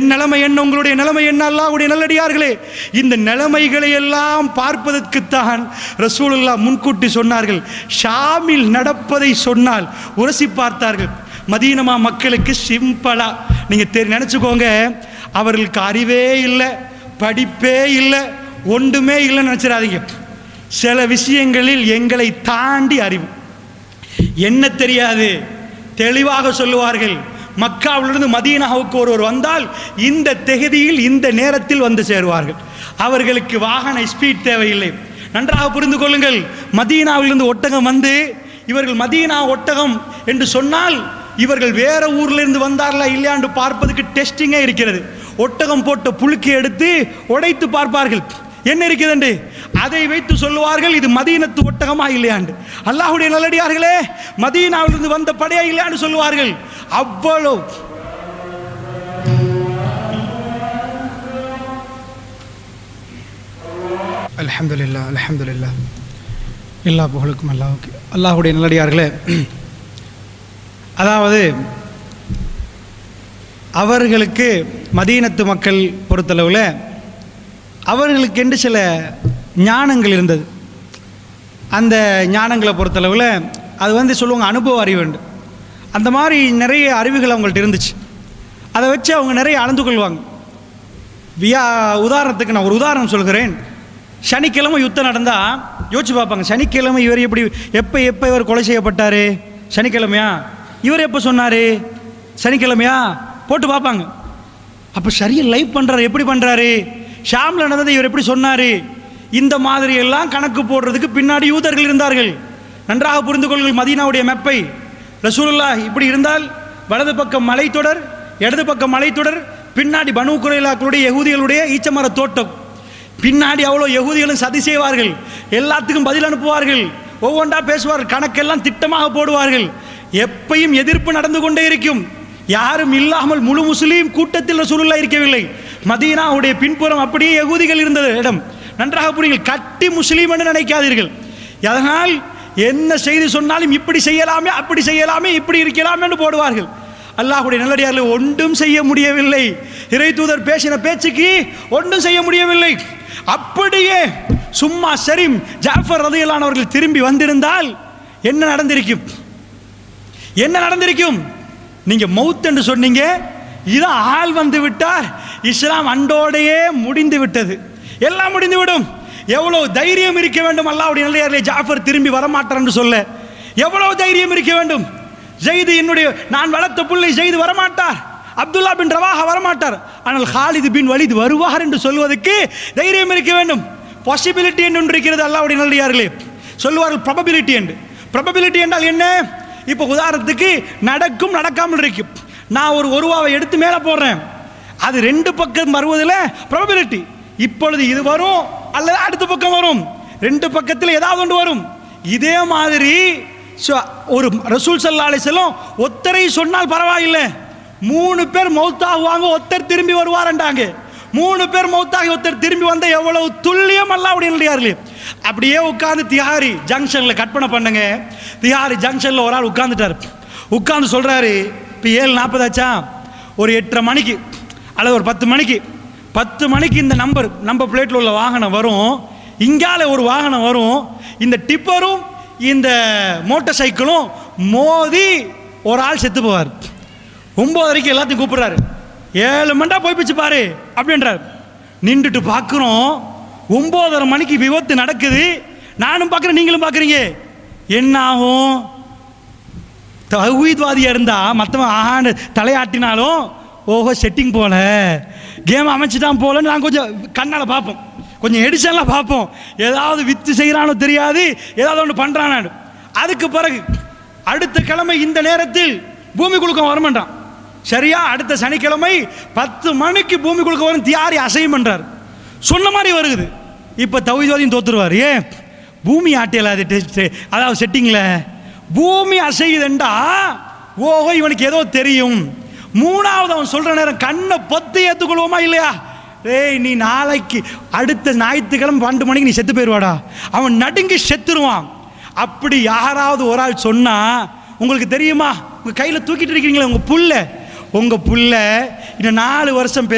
என் நிலைமை என்ன, உங்களுடைய நிலைமை என்ன? அல்லாஹ்வுடைய நல்லடியார்களே, இந்த நிலைமைகளை எல்லாம் பார்ப்பதற்குத்தான் ரசூலுல்லாஹ் முன்கூட்டி சொன்னார்கள். ஷாமில் நடப்பதை சொன்னால் உரசி பார்த்தார்கள். மதீனா மக்களுக்கு சிம்பிளா நீங்க நினைச்சுக்கோங்க, அவர்களுக்கு அறிவே இல்லை, படிப்பே இல்லை, ஒன்றுமே இல்லைன்னு நினைச்சிடாதீங்க. சில விஷயங்களில் எங்களை தாண்டி அறிவு என்ன தெரியாது தெளிவாக சொல்லுவார்கள். மக்காவிலிருந்து மதீனாவுக்கு ஒருவர் வந்தால் இந்த தெகுதியில் இந்த நேரத்தில் வந்து சேருவார்கள். அவர்களுக்கு வாகன ஸ்பீட் தேவையில்லை. நன்றாக புரிந்து கொள்ளுங்கள். மதீனாவிலிருந்து ஒட்டகம் வந்து இவர்கள் மதீனா ஒட்டகம் என்று சொன்னால் இவர்கள் வேற ஊர்ல இருந்து வந்தார்களா இல்லையாண்டு பார்ப்பதற்கு டெஸ்டிங்கே இருக்கிறது. ஒட்டகம் போட்ட புழுக்கை எடுத்து உடைத்து பார்ப்பார்கள், என்ன இருக்கிறது, அதை வைத்து சொல்லுவார்கள் இது மதீனத்து ஒட்டகமா இல்லையாண்டு. அல்லாஹ்வுடைய நல்லடியார்களே, மதீனாவிலிருந்து வந்த படையா இல்லையாண்டு சொல்லுவார்கள். அவ்வளவு அல்ஹம்துலில்லாஹ் அல்ஹம்துலில்லாஹ், எல்லா புகழுக்கும் அல்லாஹ்வுக்கு. அல்லாஹ்வுடைய நல்லடியார்களே, அதாவது அவர்களுக்கு மதீனத்து மக்கள் பொறுத்தளவில் அவர்களுக்கு என்று சில ஞானங்கள் இருந்தது. அந்த ஞானங்களை பொறுத்தளவில் அது வந்து சொல்லுவாங்க அனுபவ அறிவு உண்டு. அந்த மாதிரி நிறைய அறிவுகள் அவங்கள்ட்ட இருந்துச்சு. அதை வச்சு அவங்க நிறைய அளந்து கொள்வாங்க. உதாரணத்துக்கு நான் ஒரு உதாரணம் சொல்கிறேன். சனிக்கிழமை யுத்தம் நடந்தால் யோசிச்சு பார்ப்பாங்க, சனிக்கிழமை இவர் எப்படி எப்போ இவர் கொலை செய்யப்பட்டார், சனிக்கிழமையா, இவர் எப்போ சொன்னார், சனிக்கிழமையா போட்டு பார்ப்பாங்க. அப்போ சரியா லைவ் பண்ணுறாரு, எப்படி பண்ணுறாரு, ஷாமில் நடந்ததை இவர் எப்படி சொன்னார், இந்த மாதிரி எல்லாம் கணக்கு போடுறதுக்கு பின்னாடி யூதர்கள் இருந்தார்கள். நன்றாக புரிந்து கொள்ளுங்கள் மதீனாவுடைய மெப்பை. ரசூலுல்லாஹ் இப்படி இருந்தால் வலது பக்கம் மலைத்தொடர், இடது பக்கம் மலைத்தொடர், பின்னாடி பனு குறைலாக்களுடைய யகூதிகளுடைய ஈச்சமர தோட்டம், பின்னாடி அவ்வளோ யகூதிகளும் சதி செய்வார்கள், எல்லாத்துக்கும் பதில் அனுப்புவார்கள், ஒவ்வொன்றா பேசுவார்கள், கணக்கெல்லாம் திட்டமாக போடுவார்கள். எப்பையும் எதிர்ப்பு நடந்து கொண்டே இருக்கும். யாரும் இல்லாமல் முழு முஸ்லீம் கூட்டத்தில் ரசூலுல்லாஹ் இருக்கவில்லை. மதீனாவுடைய பின்புறம் அப்படியே யகூதிகள் இருந்த இடம். நன்றாக புரியுங்கள், கட்டி முஸ்லீம் என்று நினைக்காதீர்கள். அதனால் என்ன செய்தி சொன்னாலும் இப்படி செய்யலாமே, அப்படி செய்யலாமே, இப்படி இருக்கலாமே என்று போடுவார்கள். அல்லாஹ்வுடைய நல்லடியார்கள் ஒன்றும் செய்ய முடியவில்லை. இறை தூதர் பேசின பேச்சுக்கு ஒன்றும் செய்ய முடியவில்லை. அப்படியே சும்மா ஷரீம் ஜாஃபர் ரலியல்லாஹு அவர்கள் திரும்பி வந்திருந்தால் என்ன நடந்திருக்கும், என்ன நடந்திருக்கும்? நீங்க மௌத் என்று சொன்னீங்க, இதான் ஆள் வந்து விட்டார், இஸ்லாம் அண்டோடையே முடிந்து விட்டது, எல்லாம் முடிந்துவிடும். எவ்வளவு தைரியம் இருக்க வேண்டும் அல்லாஹ்வுடைய நல்லடியார்களே, ஜாஃபர் திரும்பி வரமாட்டார் என்று சொல்ல எவ்வளவு தைரியம் இருக்க வேண்டும். ஜெயிது என்னுடைய நான் வளர்த்த பிள்ளை ஜெயிது வரமாட்டார், அப்துல்லா பின் ரவாஹா வரமாட்டார், ஆனால் ஹாலித் பின் வலித் வருவார் என்று சொல்வதற்கு தைரியம் இருக்க வேண்டும். பாசிபிலிட்டி என்று இருக்கிறது அல்லாஹ்வுடைய நல்லடியார்களே, சொல்லுவார்கள் ப்ராபபிலிட்டி என்று. ப்ராபபிலிட்டி என்றால் என்ன? இப்போ உதாரணத்துக்கு நடக்கும் நடக்காமல் இருக்கும். நான் ஒரு ரூபாவை எடுத்து மேலே போடுறேன், அது ரெண்டு பக்கம் வருவதில் ப்ராபபிலிட்டி. இப்பொழுது இது வரும் அல்லது அடுத்த பக்கம் வரும், ரெண்டு பக்கத்தில் ஏதாவது ஒன்று வரும். இதே மாதிரி ஒரு ரசூல் ஸல்லல்லாஹு அலைஹி வஸல்லம் ஒத்தரை சொன்னால் பரவாயில்லை, 3 பேர் மௌத்தாகுவாங்க, ஒருத்தர் திரும்பி வருவார்ன்றாங்க. 3 பேர் மௌத்தாகி ஒருத்தர் திரும்பி வந்த எவ்வளவு துல்லியம் அல்லாஹ்வுடைய நல்லடியார்களே. அப்படியே உட்கார்ந்து திஹாரி ஜங்ஷன்ல கற்பனை பண்ணுங்க. திஹாரி ஜங்ஷன்ல ஒரு ஆள் உட்கார்ந்துட்டார், உட்கார்ந்து சொல்றாரு, இப்போ 7:40 ஆச்சா, ஒரு 8:30 மணிக்கு அல்லது ஒரு 10 மணிக்கு 10 மணிக்கு இந்த நம்பர் பிளேட்டில் உள்ள வாகனம் வரும், இங்கால ஒரு வாகனம் வரும், இந்த டிப்பரும் இந்த மோட்டார் சைக்கிளும் மோதி ஒரு ஆள் செத்து போவார். 9 வரைக்கும் எல்லாத்தையும் கூப்பிடுறாரு, 7 மண்டா போய் பிச்சு பாரு அப்படின்றார். நின்றுட்டு பார்க்குறோம், 9:30 மணிக்கு விபத்து நடக்குது, நானும் பார்க்குறேன் நீங்களும் பார்க்குறீங்க. என்ன ஆகும்? தௌஹீத்வாதியாக இருந்தால் மற்றவன் ஆஹான்னு தலையாட்டினாலும் ஓஹோ செட்டிங் போல, கேம் அமைச்சிட்டான் போலன்னு நாங்கள் கொஞ்சம் கண்ணால் பார்ப்போம், கொஞ்சம் எடிஷன்லாம் பார்ப்போம், ஏதாவது வித்து செய்கிறானோ தெரியாது, ஏதாவது ஒன்று பண்ணுறானான்னு. அதுக்கு பிறகு அடுத்த கிழமை இந்த நேரத்தில் பூமி குலுக்கம் வரமாட்டான். சரியா அடுத்த சனிக்கிழமை 10 மணிக்கு பூமி குலுக்கம் வரும், தியாரி அசையும் பண்ணுறார், சொன்ன மாதிரி வருகுது. இப்போ தௌஹீத்வாதியும் தோத்துருவார். ஏன்? பூமி ஆட்டியல, அது அதாவது செட்டிங்கில் பூமி அசையுதுண்டா, ஓஹோ இவனுக்கு ஏதோ தெரியும். 3வது அவன் சொல்கிற நேரம் கண்ணை பொத்து ஏற்றுக்கொள்வோமா இல்லையா? ஏய் நீ நாளைக்கு அடுத்த ஞாயிற்றுக்கிழமை 12 மணிக்கு நீ செத்து போயிடுவாடா, அவன் நடுங்கி செத்துருவான். அப்படி யாராவது ஒரு ஆள் சொன்னா உங்களுக்கு தெரியுமா, உங்கள் கையில் தூக்கிட்டு இருக்கீங்களே உங்கள் புள்ள இன்னும் 4 வருஷம்